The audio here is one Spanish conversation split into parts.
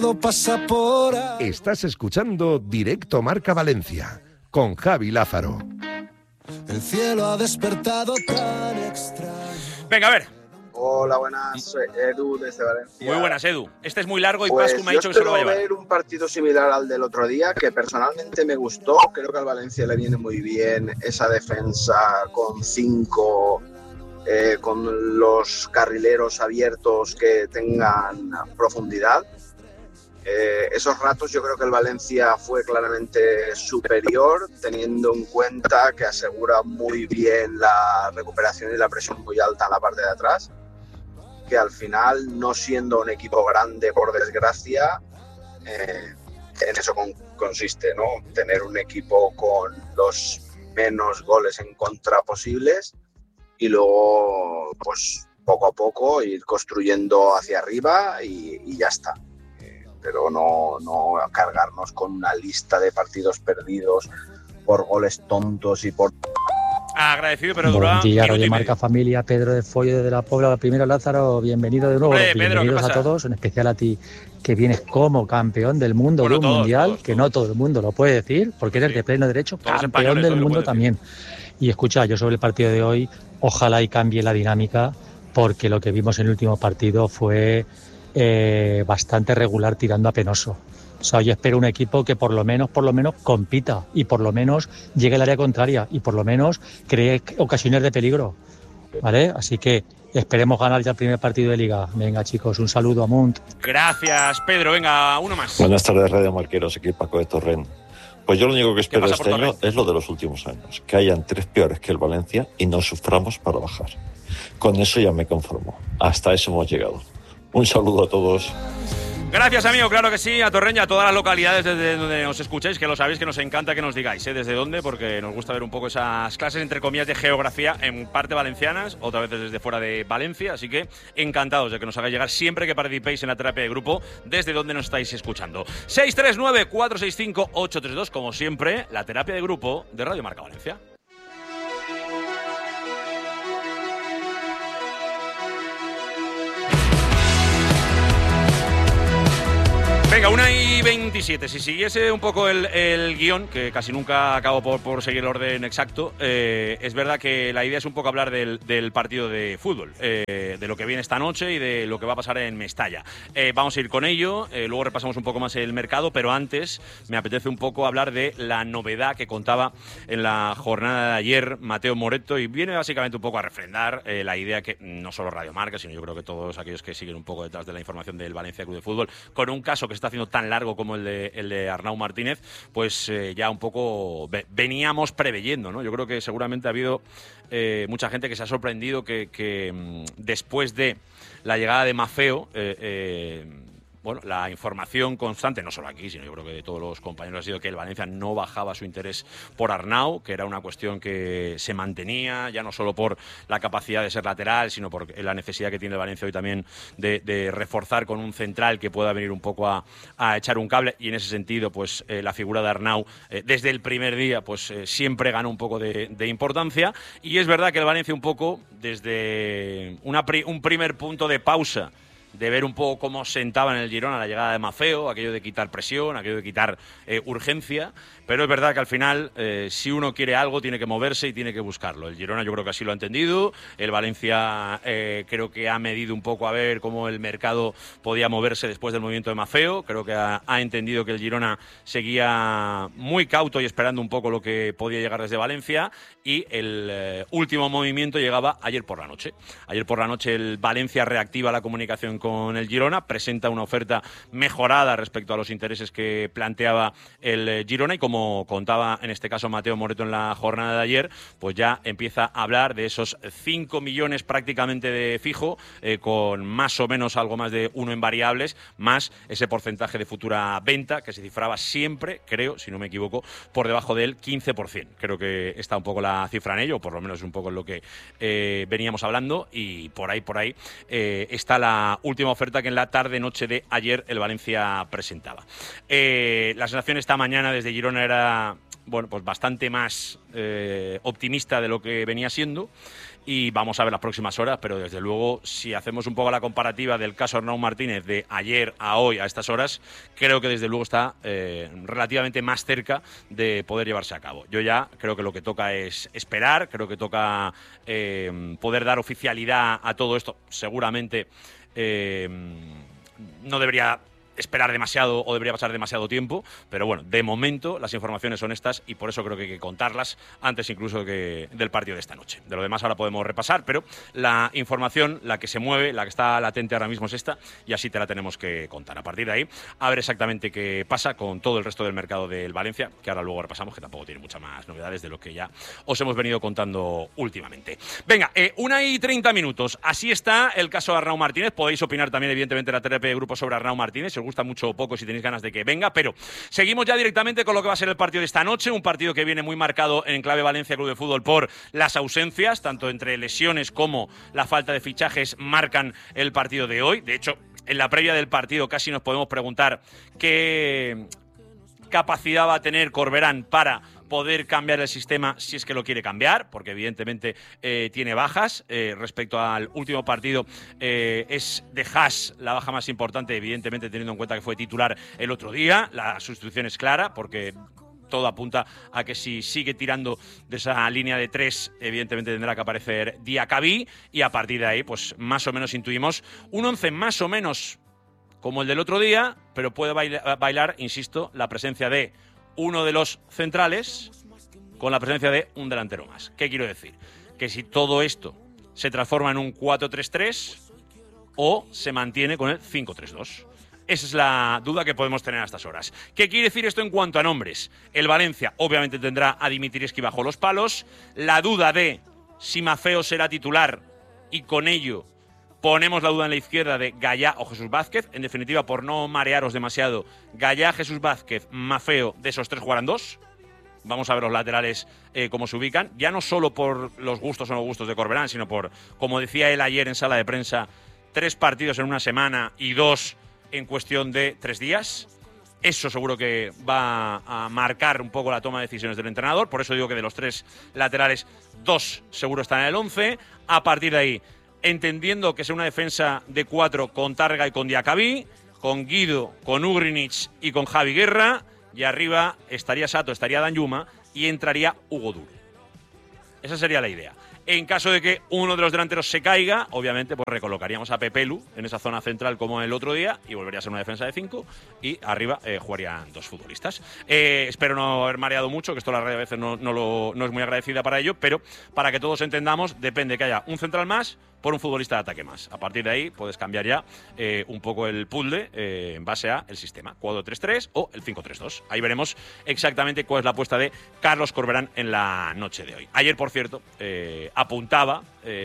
Pasa por ahí. Estás escuchando Directo Marca Valencia con Javi Lázaro. El cielo ha despertado tan extraño. Venga, a ver. Hola, buenas, soy Edu desde Valencia. Muy buenas, Edu. Este es muy largo y pues Pascu me ha dicho que se lo va a llevar. Yo espero ver un partido similar al del otro día, que personalmente me gustó. Creo que al Valencia le viene muy bien esa defensa con 5, con los carrileros abiertos que tengan profundidad. Esos ratos yo creo que el Valencia fue claramente superior, teniendo en cuenta que asegura muy bien la recuperación y la presión muy alta en la parte de atrás, que al final, no siendo un equipo grande por desgracia, en eso consiste, ¿no? Tener un equipo con los menos goles en contra posibles y luego pues poco a poco ir construyendo hacia arriba y ya está. Pero no cargarnos con una lista de partidos perdidos por goles tontos y por... Agradecido, pero dura Buen día, minuto Radio y Marca medio. Familia, Pedro de Follo desde la Pobla. Primero, Lázaro, bienvenido de nuevo. Hombre, Pedro, bienvenidos ¿qué a pasa? todos, en especial a ti, que vienes como campeón del mundo Bueno, de un todos, mundial, todos, que todos. no todo el mundo lo puede decir, porque eres Sí. de pleno derecho, Todos campeón españoles, del hoy lo mundo puedo decir. también. Y escucha, yo sobre el partido de hoy, ojalá y cambie la dinámica, porque lo que vimos en el último partido fue bastante regular tirando a penoso. O sea, yo espero un equipo que por lo menos compita y por lo menos llegue al área contraria y por lo menos cree ocasiones de peligro, ¿vale? Así que esperemos ganar ya el primer partido de Liga. Venga, chicos, un saludo a Munt. Gracias, Pedro. Venga, uno más. Buenas tardes, Radio Marqueros, aquí Paco de Torrent. Pues yo lo único que espero pasa este por año Torrent? es lo de los últimos años, que hayan 3 peores que el Valencia y no suframos para bajar. Con eso ya me conformo. Hasta eso hemos llegado. Un saludo a todos. Gracias, amigo, claro que sí, a Torrent y a todas las localidades desde donde nos escuchéis, que lo sabéis que nos encanta que nos digáis, desde dónde, porque nos gusta ver un poco esas clases, entre comillas, de geografía, en parte valencianas, otras veces desde fuera de Valencia, así que encantados de que nos hagáis llegar siempre que participéis en la terapia de grupo, desde donde nos estáis escuchando. 639-465-832, como siempre, la terapia de grupo de Radio Marca Valencia. Venga, 1:27. Si siguiese un poco el guión, que casi nunca acabo por seguir el orden exacto, es verdad que la idea es un poco hablar del partido de fútbol, de lo que viene esta noche y de lo que va a pasar en Mestalla. Vamos a ir con ello, luego repasamos un poco más el mercado, pero antes me apetece un poco hablar de la novedad que contaba en la jornada de ayer Mateo Moretto, y viene básicamente un poco a refrendar la idea que no solo Radio Marca, sino yo creo que todos aquellos que siguen un poco detrás de la información del Valencia Club de Fútbol, con un caso que está haciendo tan largo como el de Arnau Martínez, pues ya un poco veníamos preveyendo, ¿no? Yo creo que seguramente ha habido mucha gente que se ha sorprendido que después de la llegada de Maffeo, bueno, la información constante, no solo aquí, sino yo creo que de todos los compañeros, ha sido que el Valencia no bajaba su interés por Arnau, que era una cuestión que se mantenía, ya no solo por la capacidad de ser lateral, sino por la necesidad que tiene el Valencia hoy también de reforzar con un central que pueda venir un poco a echar un cable, y en ese sentido, pues la figura de Arnau, desde el primer día, pues siempre ganó un poco de importancia, y es verdad que el Valencia un poco, desde un primer punto de pausa, de ver un poco cómo sentaba en el Girona la llegada de Maffeo, aquello de quitar presión, aquello de quitar urgencia, pero es verdad que al final, si uno quiere algo, tiene que moverse y tiene que buscarlo. El Girona yo creo que así lo ha entendido, el Valencia creo que ha medido un poco a ver cómo el mercado podía moverse después del movimiento de Maffeo, creo que ha entendido que el Girona seguía muy cauto y esperando un poco lo que podía llegar desde Valencia, y el último movimiento llegaba ayer por la noche. Ayer por la noche el Valencia reactiva la comunicación con el Girona, presenta una oferta mejorada respecto a los intereses que planteaba el Girona, y como contaba en este caso Mateo Moretto en la jornada de ayer, pues ya empieza a hablar de esos 5 millones prácticamente de fijo, con más o menos algo más de 1 en variables, más ese porcentaje de futura venta que se cifraba siempre, creo, si no me equivoco, por debajo del 15%. Creo que está un poco la cifra en ello, o por lo menos es un poco en lo que veníamos hablando, y por ahí está la última oferta que en la tarde-noche de ayer el Valencia presentaba. La sensación esta mañana desde Girona era bueno, pues bastante más optimista de lo que venía siendo. Y vamos a ver las próximas horas, pero desde luego, si hacemos un poco la comparativa del caso Arnau Martínez de ayer a hoy, a estas horas, creo que desde luego está relativamente más cerca de poder llevarse a cabo. Yo ya creo que lo que toca es esperar, creo que toca poder dar oficialidad a todo esto. Seguramente no debería esperar demasiado o debería pasar demasiado tiempo, pero bueno, de momento las informaciones son estas y por eso creo que hay que contarlas antes incluso del partido de esta noche. De lo demás ahora podemos repasar, pero la información, la que se mueve, la que está latente ahora mismo es esta y así te la tenemos que contar. A partir de ahí, a ver exactamente qué pasa con todo el resto del mercado del Valencia, que ahora luego repasamos, que tampoco tiene muchas más novedades de lo que ya os hemos venido contando últimamente. Venga, 1:30. Así está el caso de Arnau Martínez. Podéis opinar también, evidentemente, en la terapia de grupo sobre Arnau Martínez. Si os gusta mucho o poco, si tenéis ganas de que venga, pero seguimos ya directamente con lo que va a ser el partido de esta noche, un partido que viene muy marcado en clave Valencia Club de Fútbol por las ausencias, tanto entre lesiones como la falta de fichajes marcan el partido de hoy. De hecho, en la previa del partido casi nos podemos preguntar qué capacidad va a tener Corberán para poder cambiar el sistema si es que lo quiere cambiar, porque evidentemente tiene bajas. Respecto al último partido, es de Haas la baja más importante, evidentemente teniendo en cuenta que fue titular el otro día. La sustitución es clara, porque todo apunta a que si sigue tirando de esa línea de 3, evidentemente tendrá que aparecer Diacabí, y a partir de ahí, pues más o menos intuimos un 11 más o menos como el del otro día, pero puede bailar, insisto, la presencia de uno de los centrales con la presencia de un delantero más. ¿Qué quiero decir? Que si todo esto se transforma en un 4-3-3 o se mantiene con el 5-3-2. Esa es la duda que podemos tener a estas horas. ¿Qué quiere decir esto en cuanto a nombres? El Valencia obviamente tendrá a Dimitrievski bajo los palos. La duda de si Maffeo será titular y con ello ponemos la duda en la izquierda de Gallá o Jesús Vázquez. En definitiva, por no marearos demasiado, Gallá, Jesús Vázquez, Maffeo, de esos tres jugarán dos. Vamos a ver los laterales cómo se ubican. Ya no solo por los gustos o no gustos de Corberán, sino por, como decía él ayer en sala de prensa, 3 partidos en una semana y 2 en cuestión de 3 días. Eso seguro que va a marcar un poco la toma de decisiones del entrenador. Por eso digo que de los 3 laterales, 2 seguro están en el 11. A partir de ahí, entendiendo que es una defensa de 4 con Targa y con Diacabí, con Guido, con Ugrinic y con Javi Guerra, y arriba estaría Sato, estaría Danjuma y entraría Hugo Duro. Esa sería la idea. En caso de que uno de los delanteros se caiga, obviamente pues recolocaríamos a Pepelu en esa zona central como el otro día y volvería a ser una defensa de 5 y arriba jugarían 2 futbolistas. Espero no haber mareado mucho, que esto la radio a veces no es muy agradecida para ello, pero para que todos entendamos, depende que haya un central más por un futbolista de ataque más. A partir de ahí puedes cambiar ya un poco el puzzle en base a el sistema 4-3-3 o el 5-3-2. Ahí veremos exactamente cuál es la apuesta de Carlos Corberán en la noche de hoy. Ayer, por cierto, apuntaba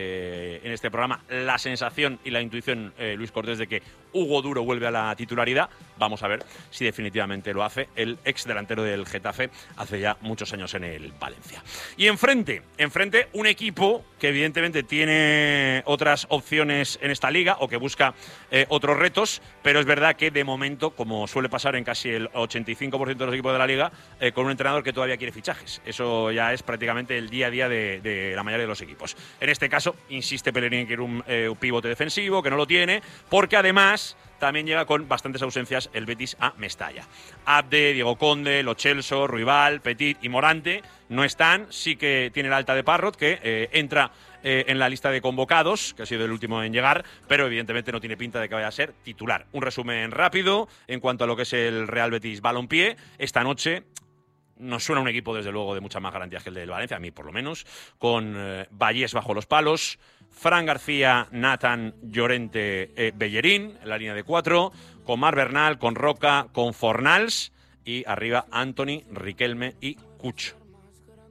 en este programa la sensación y la intuición Luis Cortés de que Hugo Duro vuelve a la titularidad. Vamos a ver si definitivamente lo hace el ex delantero del Getafe hace ya muchos años en el Valencia. Y enfrente un equipo que evidentemente tiene otras opciones en esta liga o que busca otros retos, pero es verdad que de momento, como suele pasar en casi el 85% de los equipos de la liga, con un entrenador que todavía quiere fichajes. Eso ya es prácticamente el día a día de la mayoría de los equipos. En este caso, insiste Pellegrini en que quiere un pivote defensivo, que no lo tiene, porque además también llega con bastantes ausencias el Betis a Mestalla. Abde, Diego Conde, Lo Celso, Ruibal, Petit y Morante no están. Sí que tiene la alta de Parrot, que entra en la lista de convocados, que ha sido el último en llegar, pero evidentemente no tiene pinta de que vaya a ser titular. Un resumen rápido en cuanto a lo que es el Real Betis Balompié. Esta noche nos suena un equipo, desde luego, de muchas más garantías que el del Valencia, a mí por lo menos, con Vallés bajo los palos, Fran García, Nathan, Llorente, Bellerín en la línea de 4, con Mar Bernal, con Roca, con Fornals y arriba Anthony, Riquelme y Cucho.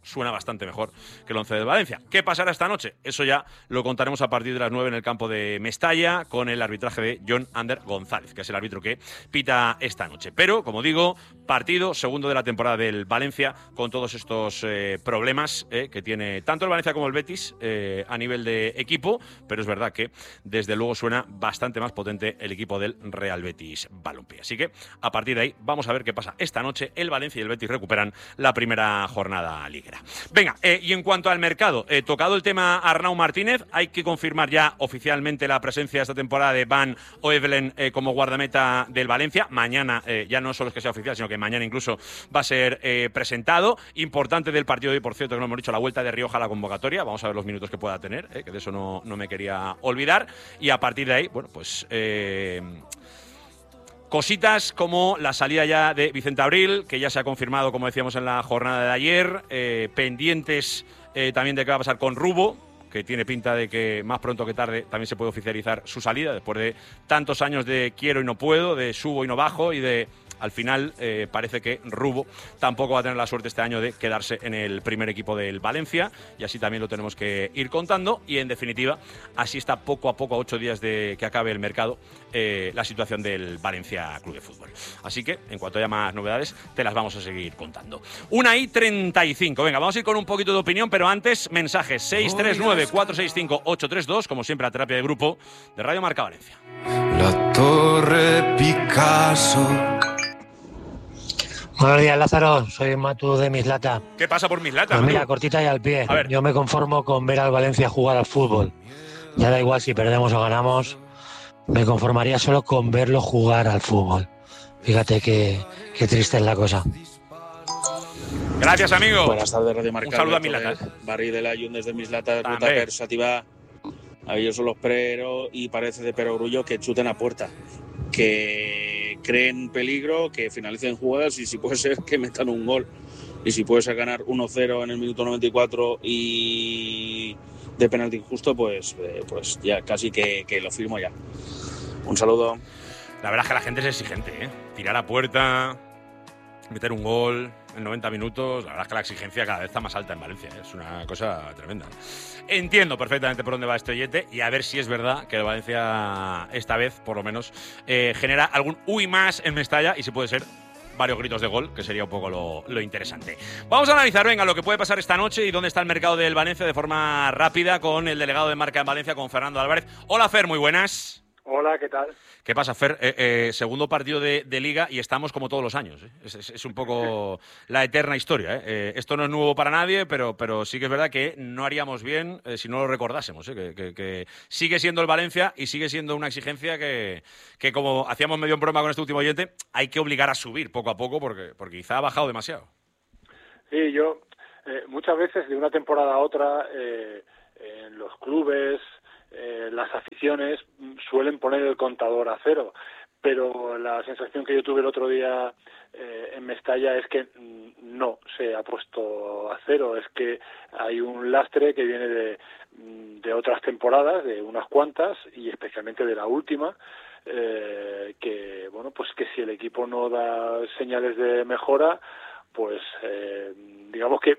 suena bastante mejor que el 11 del Valencia. ¿Qué pasará esta noche? Eso ya lo contaremos a partir de las 9 en el campo de Mestalla, con el arbitraje de Jon Ander González, que es el árbitro que pita esta noche. Pero, como digo, partido segundo de la temporada del Valencia, con todos estos problemas que tiene tanto el Valencia como el Betis a nivel de equipo, pero es verdad que desde luego suena bastante más potente el equipo del Real Betis Balompié. Así que a partir de ahí vamos a ver qué pasa esta noche. El Valencia y el Betis recuperan la primera jornada liguera. Venga, y en cuanto al mercado, tocado el tema Arnau Martínez, hay que confirmar ya oficialmente la presencia esta temporada de Van Oevelen como guardameta del Valencia. Mañana ya no solo es que sea oficial, sino que mañana incluso va a ser presentado. Importante del partido de hoy, por cierto, que no hemos dicho, la vuelta de Rioja a la convocatoria. Vamos a ver los minutos que pueda tener, que de eso no me quería olvidar. Y a partir de ahí, bueno, pues cositas como la salida ya de Vicente Abril, que ya se ha confirmado, como decíamos en la jornada de ayer, pendientes también de qué va a pasar con Rubo, que tiene pinta de que más pronto que tarde también se puede oficializar su salida, después de tantos años de quiero y no puedo, de subo y no bajo, y de al final parece que Rubo tampoco va a tener la suerte este año de quedarse en el primer equipo del Valencia, y así también lo tenemos que ir contando. Y en definitiva, así está poco a poco, a 8 días de que acabe el mercado, la situación del Valencia Club de Fútbol. Así que, en cuanto haya más novedades, te las vamos a seguir contando. 1:35. Venga, vamos a ir con un poquito de opinión, pero antes, mensajes 639-465-832, como siempre, la terapia de grupo de Radio Marca Valencia. La Torre Picasso. Buenos días, Lázaro. Soy Matu de Mislata. ¿Qué pasa por Mislata? Pues mira, cortita y al pie. A ver. Yo me conformo con ver al Valencia jugar al fútbol. Ya da igual si perdemos o ganamos. Me conformaría solo con verlo jugar al fútbol. Fíjate qué triste es la cosa. Gracias, amigo. Buenas tardes, Radio Marca. Un saludo a Mislata. Barri de la Jun desde Mislata, També. ruta per Sativà. Ellos son los Pero y parece de perogrullo que chuten a puerta, que creen peligro, que finalicen jugadas y si puede ser que metan un gol. Y si puede ser ganar 1-0 en el minuto 94 y de penalti injusto, pues ya casi que lo firmo ya. Un saludo. La verdad es que la gente es exigente, ¿eh? Tirar a puerta, meter un gol en 90 minutos, la verdad es que la exigencia cada vez está más alta en Valencia, ¿eh? Es una cosa tremenda. Entiendo perfectamente por dónde va este oyente y a ver si es verdad que el Valencia esta vez, por lo menos, genera algún uy más en Mestalla y si puede ser varios gritos de gol, que sería un poco lo interesante. Vamos a analizar, venga, lo que puede pasar esta noche y dónde está el mercado del Valencia de forma rápida con el delegado de Marca en Valencia, con Fernando Álvarez. Hola, Fer, muy buenas. Hola, ¿qué tal? ¿Qué pasa, Fer? Segundo partido de Liga y estamos como todos los años, ¿eh? Es un poco la eterna historia, ¿eh? Esto no es nuevo para nadie, pero sí que es verdad que no haríamos bien si no lo recordásemos, ¿eh? Que sigue siendo el Valencia y sigue siendo una exigencia que como hacíamos medio en broma con este último oyente, hay que obligar a subir poco a poco porque quizá ha bajado demasiado. Sí, yo muchas veces de una temporada a otra en los clubes, las aficiones suelen poner el contador a cero, pero la sensación que yo tuve el otro día en Mestalla es que no se ha puesto a cero, es que hay un lastre que viene de otras temporadas, de unas cuantas, y especialmente de la última, que bueno, pues que si el equipo no da señales de mejora, pues digamos que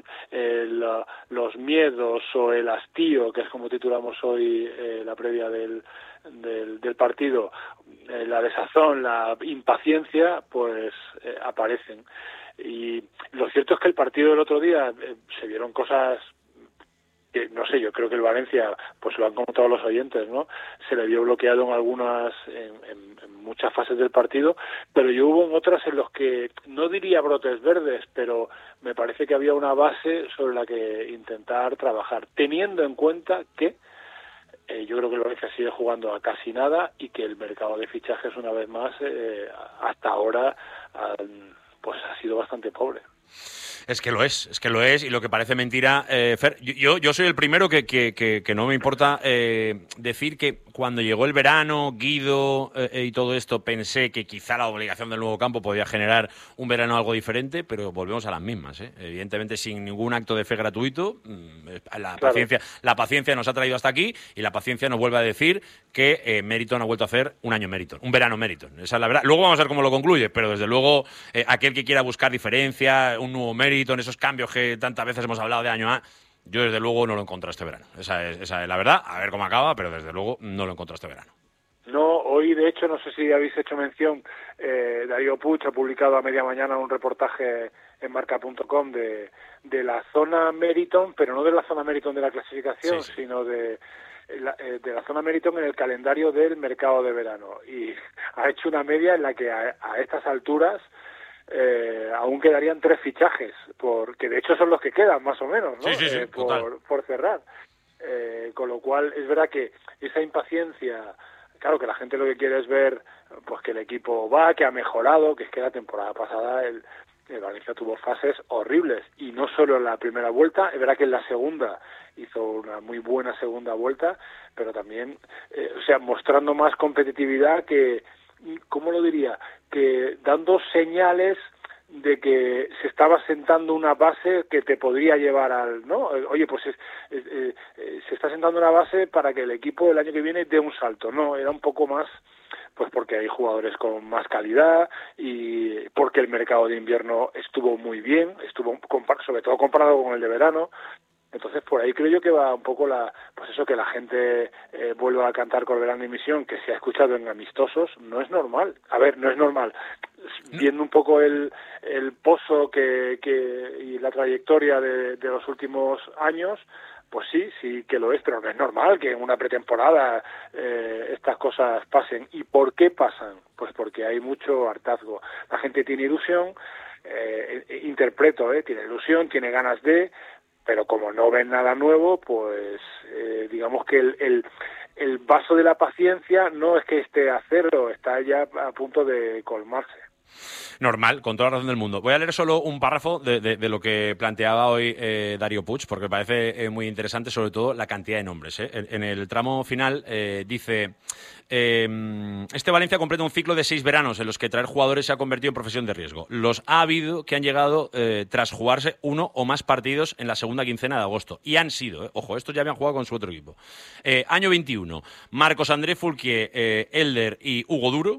los miedos o el hastío, que es como titulamos hoy la previa del partido, la desazón, la impaciencia, pues aparecen. Y lo cierto es que el partido del otro día se vieron cosas que, no sé, yo creo que el Valencia, pues lo han contado los oyentes, ¿no? Se le vio bloqueado en algunas, en muchas fases del partido, pero yo hubo en otras en los que, no diría brotes verdes, pero me parece que había una base sobre la que intentar trabajar, teniendo en cuenta que yo creo que el Valencia sigue jugando a casi nada y que el mercado de fichajes, una vez más, hasta ahora, pues ha sido bastante pobre. Es que lo es, y lo que parece mentira, Fer, yo soy el primero que no me importa decir que cuando llegó el verano, Guido y todo esto, pensé que quizá la obligación del nuevo campo podía generar un verano algo diferente, pero volvemos a las mismas, ¿eh? Evidentemente sin ningún acto de fe gratuito, la paciencia nos ha traído hasta aquí y la paciencia nos vuelve a decir que Meriton ha vuelto a hacer un año Meriton, un verano Meriton, esa es la verdad. Luego vamos a ver cómo lo concluye, pero desde luego aquel que quiera buscar diferencia, un nuevo Meriton, Meriton, esos cambios que tantas veces hemos hablado de año a... Yo desde luego no lo he encontrado este verano. Esa es la verdad, a ver cómo acaba, pero desde luego no lo he encontrado este verano. No, hoy de hecho, no sé si habéis hecho mención, Darío Puig ha publicado a media mañana un reportaje en marca.com de la zona Meriton, pero no de la zona Meriton de la clasificación, sí. Sino de la zona Meriton en el calendario del mercado de verano. Y ha hecho una media en la que a estas alturas aún quedarían 3 fichajes, porque de hecho son los que quedan más o menos, ¿no? Sí, por cerrar. Con lo cual es verdad que esa impaciencia, claro que la gente lo que quiere es ver pues que el equipo va, que ha mejorado, que es que la temporada pasada el Valencia tuvo fases horribles, y no solo en la primera vuelta, es verdad que en la segunda hizo una muy buena segunda vuelta, pero también, mostrando más competitividad que, ¿cómo lo diría?, que dando señales de que se estaba sentando una base que te podría llevar al, ¿no? Oye, pues se está sentando una base para que el equipo el año que viene dé un salto, ¿no? Era un poco más, pues porque hay jugadores con más calidad y porque el mercado de invierno estuvo muy bien, sobre todo comparado con el de verano. Entonces, por ahí creo yo que va un poco que la gente vuelva a cantar Corberán de Misión, que se ha escuchado en amistosos, no es normal. A ver, no es normal. Viendo un poco el pozo y la trayectoria de los últimos años, pues sí que lo es, pero no es normal que en una pretemporada estas cosas pasen. ¿Y por qué pasan? Pues porque hay mucho hartazgo. La gente tiene ilusión, tiene ilusión, tiene ganas de... Pero como no ven nada nuevo, pues digamos que el vaso de la paciencia no es que esté a cero, está ya a punto de colmarse. Normal, con toda la razón del mundo. Voy a leer solo un párrafo de lo que planteaba hoy Darío Puig, porque me parece muy interesante, sobre todo la cantidad de nombres. En el tramo final dice... este Valencia completa un ciclo de 6 veranos en los que traer jugadores se ha convertido en profesión de riesgo. Los ha habido que han llegado tras jugarse 1 o más partidos en la segunda quincena de agosto. Y han sido, ojo, estos ya habían jugado con su otro equipo. Año 21, Marcos André Fulquier, Elder y Hugo Duro.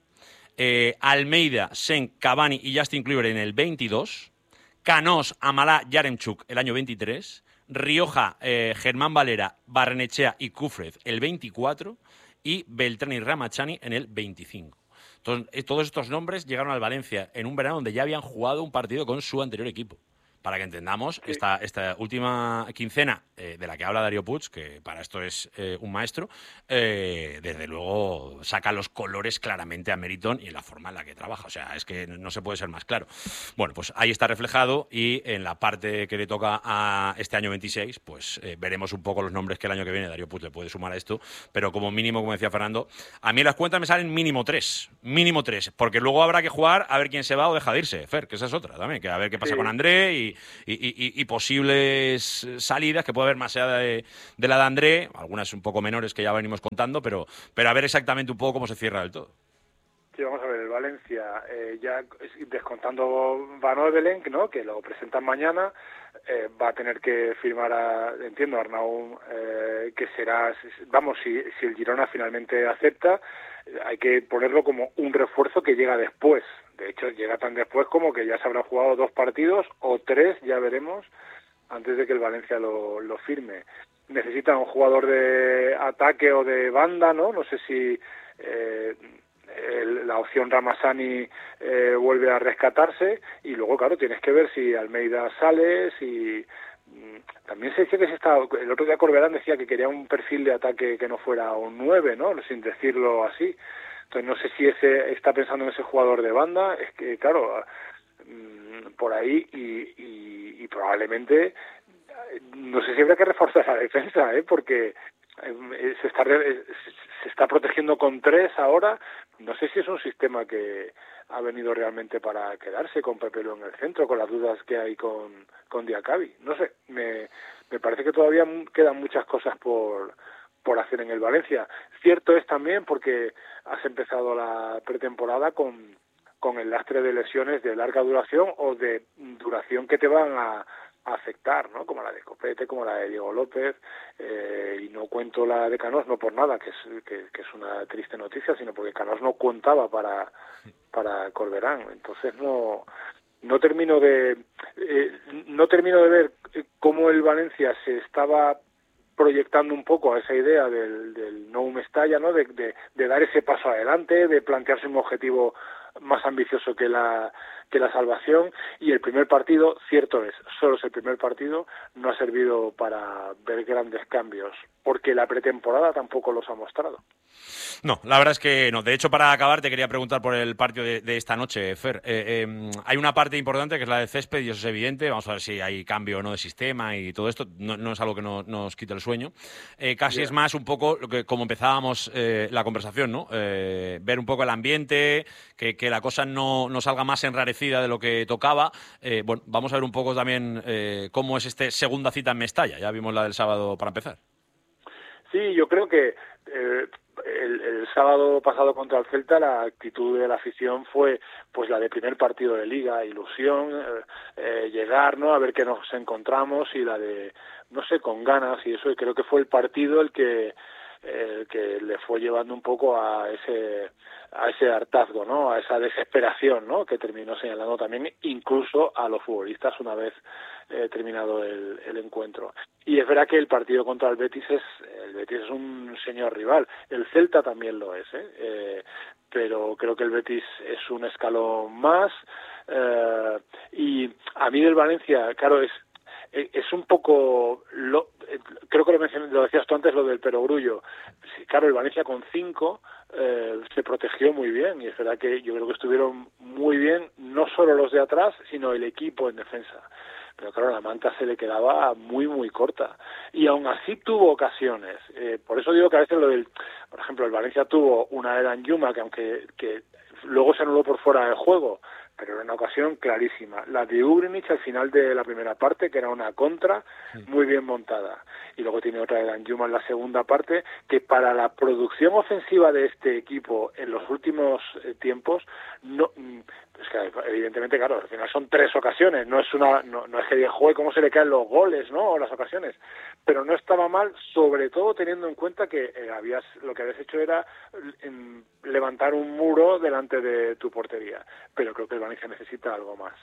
Almeida, Sen, Cavani y Justin Kluivert en el 22. Canós, Amalá, Yaremchuk el año 23. Rioja, Germán Valera, Barrenechea y Kufrez el 24. Y Beltrán y Ramachani en el 25. Entonces, todos estos nombres llegaron al Valencia en un verano donde ya habían jugado un partido con su anterior equipo. Para que entendamos, sí. esta última quincena de la que habla Darío Puig, que para esto es un maestro, desde luego saca los colores claramente a Meriton y en la forma en la que trabaja. O sea, es que no se puede ser más claro. Bueno, pues ahí está reflejado, y en la parte que le toca a este año 26, pues veremos un poco los nombres que el año que viene Darío Puig le puede sumar a esto, pero como mínimo, como decía Fernando, a mí en las cuentas me salen mínimo 3, porque luego habrá que jugar a ver quién se va o deja de irse, Fer, que esa es otra también, que a ver qué pasa con André y posibles salidas que puede haber más allá de la de André, algunas un poco menores que ya venimos contando, pero a ver exactamente un poco cómo se cierra del todo. Sí, vamos a ver, el Valencia, ya descontando Van Oebelenk, ¿no?, que lo presentan mañana, va a tener que firmar entiendo, Arnaud, que será, vamos, si el Girona finalmente acepta, hay que ponerlo como un refuerzo que llega después. De hecho, llega tan después como que ya se habrán jugado 2 partidos o 3, ya veremos, antes de que el Valencia lo firme. Necesita un jugador de ataque o de banda, ¿no? No sé si la opción Ramazani vuelve a rescatarse, y luego, claro, tienes que ver si Almeida sale, si... También se dice que el otro día Corberán decía que quería un perfil de ataque que no fuera un 9, ¿no?, sin decirlo así. Entonces no sé si está pensando en ese jugador de banda, es que claro, por ahí y probablemente, no sé si habrá que reforzar la defensa, porque se está protegiendo con 3 ahora. No sé si es un sistema que ha venido realmente para quedarse, con Pepelu en el centro, con las dudas que hay con Diacabi. No sé, me parece que todavía quedan muchas cosas por hacer en el Valencia. Cierto es también, porque has empezado la pretemporada con el lastre de lesiones de larga duración o de duración que te van a afectar, ¿no?, como la de Copete, como la de Diego López, y no cuento la de Canós, no por nada, que es una triste noticia, sino porque Canós no contaba para Corberán. Entonces no no termino de ver cómo el Valencia se estaba proyectando un poco a esa idea del Nou Mestalla, ¿no? De dar ese paso adelante, de plantearse un objetivo más ambicioso que la salvación, y el primer partido, cierto es, solo es el primer partido, no ha servido para ver grandes cambios, porque la pretemporada tampoco los ha mostrado. No, la verdad es que no. De hecho, para acabar, te quería preguntar por el partido de esta noche, Fer. Hay una parte importante que es la del césped, y eso es evidente. Vamos a ver si hay cambio o no de sistema y todo esto. No es algo que nos quite el sueño. Casi es más un poco lo que, como empezábamos la conversación, ¿no? Ver un poco el ambiente, que la cosa no salga más enrarecida de lo que tocaba. Bueno, vamos a ver un poco también cómo es este segunda cita en Mestalla. Ya vimos la del sábado para empezar. Sí, yo creo que el sábado pasado contra el Celta la actitud de la afición fue pues la de primer partido de Liga, ilusión, llegar, ¿no? A ver qué nos encontramos, y la de, no sé, con ganas, y eso, y creo que fue el partido el que le fue llevando un poco a ese hartazgo, ¿no? A esa desesperación, ¿no? Que terminó señalando también incluso a los futbolistas una vez terminado el encuentro. Y es verdad que el partido contra el Betis es un señor rival. El Celta también lo es, pero creo que el Betis es un escalón más. Y a mí del Valencia, claro, es un poco, creo que lo decías tú antes, lo del perogrullo. Sí, claro, el Valencia con 5 se protegió muy bien, y es verdad que yo creo que estuvieron muy bien, no solo los de atrás, sino el equipo en defensa. Pero claro, la manta se le quedaba muy, muy corta. Y aún así tuvo ocasiones. Por eso digo que a veces por ejemplo, el Valencia tuvo una de Danjuma, que luego se anuló por fuera del juego, pero era una ocasión clarísima. La de Ugrinic al final de la primera parte, que era una contra muy bien montada. Y luego tiene otra de Danjuma en la segunda parte, que para la producción ofensiva de este equipo en los últimos tiempos, no, es que evidentemente, claro, al final son 3 ocasiones, no es que diga, joder, cómo se le caen los goles, ¿no? O las ocasiones. Pero no estaba mal, sobre todo teniendo en cuenta que lo que habías hecho era levantar un muro delante de tu portería. Pero creo que el Valencia necesita algo más.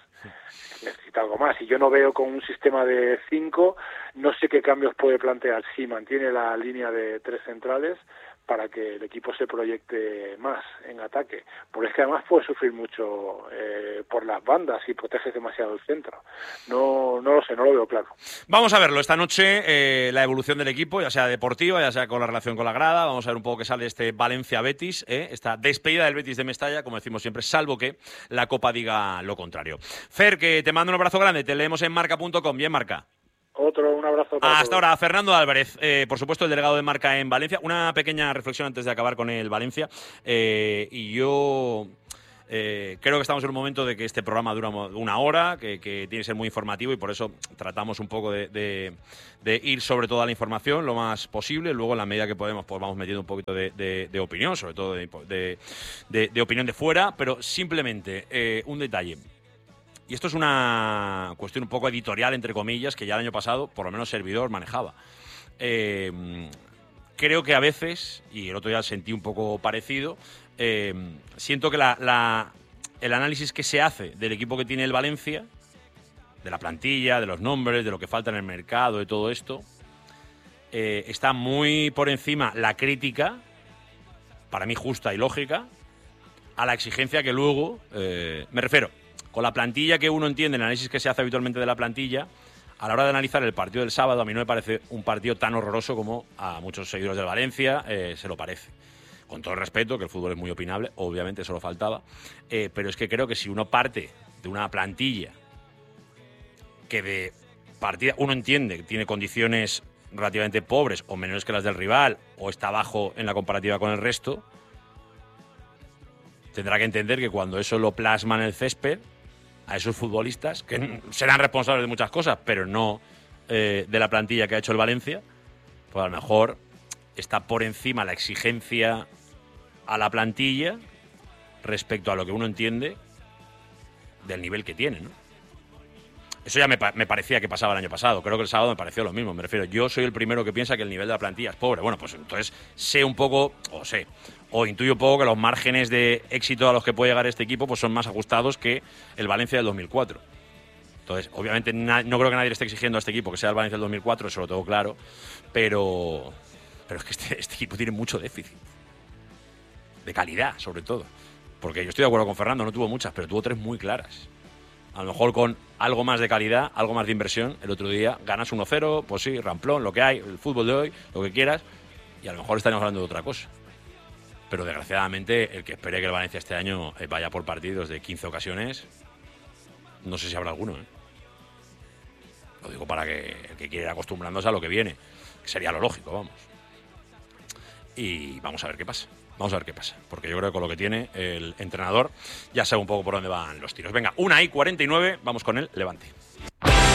Y yo no veo con un sistema de 5, no sé qué cambios puede plantear si mantiene la línea de 3 centrales para que el equipo se proyecte más en ataque, porque es que además puede sufrir mucho por las bandas si proteges demasiado el centro. No lo sé, no lo veo claro. Vamos a verlo esta noche, la evolución del equipo, ya sea deportiva, ya sea con la relación con la grada. Vamos a ver un poco qué sale este Valencia-Betis, esta despedida del Betis de Mestalla, como decimos siempre, salvo que la Copa diga lo contrario. Fer, que te mando un abrazo grande, te leemos en marca.com. Bien, Marca. Un abrazo para Hasta ahora, Fernando Álvarez, por supuesto el delegado de Marca en Valencia. Una pequeña reflexión antes de acabar con el Valencia. Y yo creo que estamos en un momento de que este programa dura 1 hora, que tiene que ser muy informativo, y por eso tratamos un poco de ir sobre toda la información lo más posible. Luego, en la medida que podemos, pues vamos metiendo un poquito de opinión, sobre todo de opinión de fuera, pero simplemente un detalle. Y esto es una cuestión un poco editorial, entre comillas, que ya el año pasado, por lo menos Servidor, manejaba. Creo que a veces, y el otro día sentí un poco parecido, siento que el análisis que se hace del equipo que tiene el Valencia, de la plantilla, de los nombres, de lo que falta en el mercado, de todo esto, está muy por encima la crítica, para mí justa y lógica, a la exigencia que luego, me refiero, con la plantilla que uno entiende, el análisis que se hace habitualmente de la plantilla, a la hora de analizar el partido del sábado, a mí no me parece un partido tan horroroso como a muchos seguidores del Valencia se lo parece. Con todo el respeto, que el fútbol es muy opinable, obviamente eso lo faltaba, pero es que creo que si uno parte de una plantilla que de partida uno entiende que tiene condiciones relativamente pobres o menores que las del rival, o está bajo en la comparativa con el resto, tendrá que entender que cuando eso lo plasma en el césped, a esos futbolistas, que serán responsables de muchas cosas, pero no de la plantilla que ha hecho el Valencia, pues a lo mejor está por encima la exigencia a la plantilla respecto a lo que uno entiende del nivel que tiene, ¿no? Eso ya me parecía que pasaba el año pasado. Creo que el sábado me pareció lo mismo. Me refiero, yo soy el primero que piensa que el nivel de la plantilla es pobre. Bueno, pues entonces sé un poco, o intuyo un poco que los márgenes de éxito a los que puede llegar este equipo pues son más ajustados que el Valencia del 2004. Entonces, obviamente, no creo que nadie le esté exigiendo a este equipo que sea el Valencia del 2004, eso lo tengo claro. Pero es que este equipo tiene mucho déficit. De calidad, sobre todo. Porque yo estoy de acuerdo con Fernando, no tuvo muchas, pero tuvo 3 muy claras. A lo mejor con algo más de calidad, algo más de inversión, el otro día ganas 1-0, pues sí, ramplón, lo que hay, el fútbol de hoy, lo que quieras, y a lo mejor estaríamos hablando de otra cosa. Pero desgraciadamente, el que espere que el Valencia este año vaya por partidos de 15 ocasiones, no sé si habrá alguno, ¿eh? Lo digo para que el que quiera ir acostumbrándose a lo que viene, que sería lo lógico, vamos. Y vamos a ver qué pasa. Vamos a ver qué pasa, porque yo creo que con lo que tiene el entrenador ya sabe un poco por dónde van los tiros. Venga, 1:49, vamos con el Levante.